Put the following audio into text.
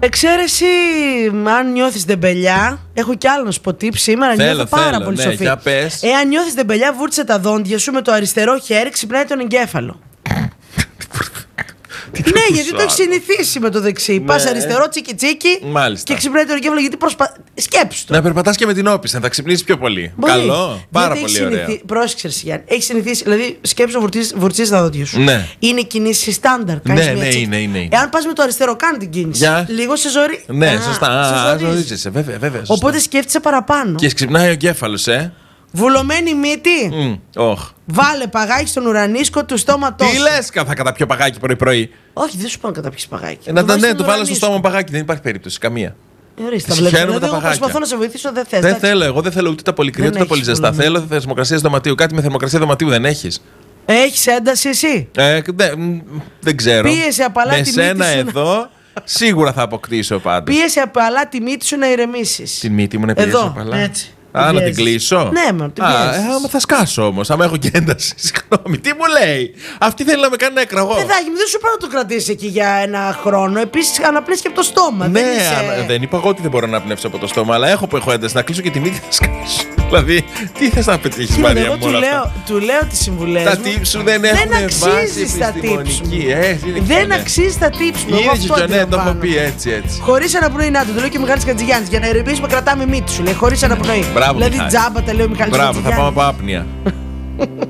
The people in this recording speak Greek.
Εξαίρεση, αν νιώθεις δεμπελιά, έχω κι άλλο να σου πω tip σήμερα. Νιώθω πάρα πολύ σοφή. Εάν νιώθεις δεμπελιά, βούρτισε τα δόντια σου με το αριστερό χέρι, ξυπνάει τον εγκέφαλο. Ναι, γιατί το έχει συνηθίσει με το δεξί. Πας αριστερό, τσίκι τσίκι. Και ξυπνάει τον εγκέφαλο, γιατί σκέψου το. Να περπατάς και με την όπισθεν, θα ξυπνήσεις πιο πολύ. Μπορεί. Καλό, πάρα πολύ ωραίο. Πρόσεξε, Γιάννη. Έχει συνηθίσει, δηλαδή σκέψου να βουρτσίζεις τα δόντια σου. Ναι. Είναι κινήσεις στάνταρ. Ναι, είναι. Εάν πας με το αριστερό, κάνει την κίνηση. Λίγο σε ζωρί. Ναι, σωστά. Ζορίζεσαι, βέβαια. Οπότε σκέφτεσαι παραπάνω. Και ξυπνάει ο εγκέφαλος, Βουλωμένη μύτη. Βάλε παγάκι στον ουρανίσκο του στόματός σου. Τι λες, θα καταπιώ παγάκι πρωί-πρωί. Όχι, δεν σου πάω να καταπιείς παγάκι. Ναι, το βάλω στο στόμα παγάκι, δεν υπάρχει περίπτωση καμία. Ορίστε, δηλαδή, εγώ προσπαθώ να σε βοηθήσω, δεν θες. Δεν θέλω, εγώ δεν θέλω ούτε τα πολύ κρύα ούτε τα πολύ ζεστά. Θέλω θερμοκρασία δωματίου. Κάτι με θερμοκρασία δωματίου δεν έχεις. Έχεις ένταση εσύ? Δεν ξέρω. Πίεση απαλά τη μύτη σου. Με σένα εδώ σίγουρα θα αποκτήσω πάντως. Πίεση απαλά τη μύτη σου να ηρεμήσεις. Τη μύτη μου να πιέσει απαλά. Έτσι. Να την κλείσω. Ναι, μα την πιέζεις. Θα σκάσω όμως, άμα έχω και ένταση. Συγγνώμη, τι μου λέει. Αυτή θέλει να με κάνει νεκραγώ. Παιδάκι μου, δεν σου πάω να το κρατήσεις εκεί για ένα χρόνο. Επίσης, αναπνέεις και από το στόμα. Ναι, δεν είπα εγώ ότι δεν μπορώ να αναπνεύσω από το στόμα, αλλά έχω ένταση. Να κλείσω και τη μύτη θα σκάσω. Δηλαδή, τι θες να πετύχεις, Μαρία μου? Του λέω τις συμβουλές. Τα tips σου δεν έχουν βάση επιστημονική. Δεν αξίζει τα tips μου. Είδες και ο Τζονέ το έχω πει έτσι. Χωρίς αναπνοή, να το λέω και ο Μιχάλης Κατζηγιάννης. Για να ηρεμήσουμε, κρατάμε μύτη σου. Λέει χωρίς αναπνοή. Μπράβο, δηλαδή τζάμπα τα λέει ο Μιχάλης Κατζηγιάννης. Μπράβο, θα πάμε από άπνοια.